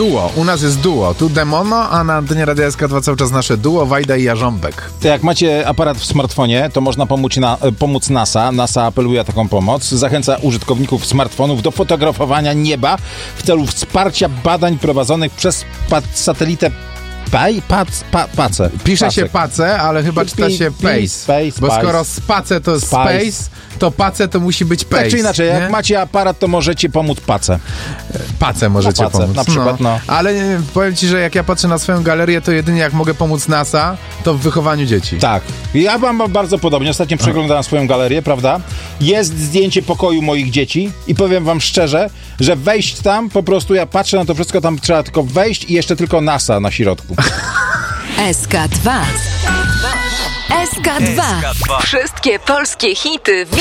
duo. U nas jest duo. Tu Demono, a na antenie Radia SK2 cały czas nasze duo, Wajda i Jarząbek. To jak macie aparat w smartfonie, to można pomóc NASA. NASA apeluje o taką pomoc. Zachęca użytkowników smartfonów do fotografowania nieba w celu wsparcia badań prowadzonych przez satelitę PACE. Pisze się PACE, ale chyba czyta się PACE. Bo skoro SPACE to Space, to PACE to musi być PACE. Tak czy inaczej, jak macie aparat, to możecie pomóc PACE. PACE możecie pomóc. Na przykład, Ale powiem ci, że jak ja patrzę na swoją galerię, to jedynie jak mogę pomóc NASA, to w wychowaniu dzieci. Tak. Ja mam bardzo podobnie. Ostatnio przeglądałem swoją galerię, prawda? Jest zdjęcie pokoju moich dzieci i powiem wam szczerze, że wejść tam, po prostu ja patrzę na to wszystko, tam trzeba tylko wejść i jeszcze tylko NASA na środku. SK2. SK2. Wszystkie polskie hity